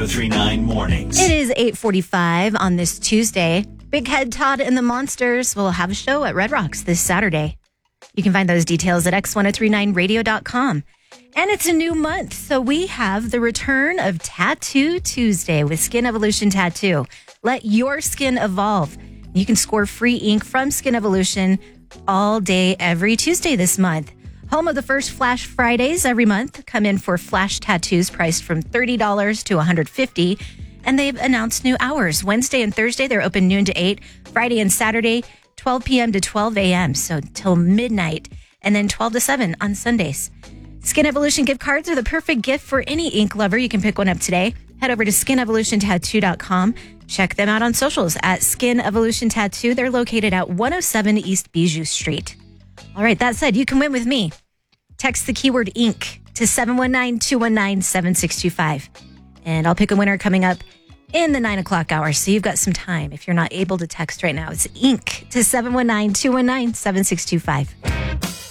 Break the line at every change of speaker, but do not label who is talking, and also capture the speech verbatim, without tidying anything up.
ten thirty-nine Mornings.
It is eight forty-five on this Tuesday. Big Head Todd and the Monsters will have a show at Red Rocks this Saturday. You can find those details at x ten thirty-nine radio dot com. And it's a new month, so we have the return of Tattoo Tuesday with Skin Evolution Tattoo. Let your skin evolve. You can score free ink from Skin Evolution all day, every Tuesday this month. Home of the first Flash Fridays every month. Come in for Flash tattoos priced from thirty dollars to one hundred fifty dollars. And they've announced new hours. Wednesday and Thursday, they're open noon to eight. Friday and Saturday, twelve p.m. to twelve a.m. So till midnight. And then twelve to seven on Sundays. Skin Evolution gift cards are the perfect gift for any ink lover. You can pick one up today. Head over to skin evolution tattoo dot com. Check them out on socials at Skin Evolution Tattoo. They're located at one oh seven East Bijou Street. All right, that said, you can win with me. Text the keyword ink to seven one nine, two one nine, seven six two five. And I'll pick a winner coming up in the nine o'clock hour. So you've got some time if you're not able to text right now. It's ink to seven one nine, two one nine, seven six two five.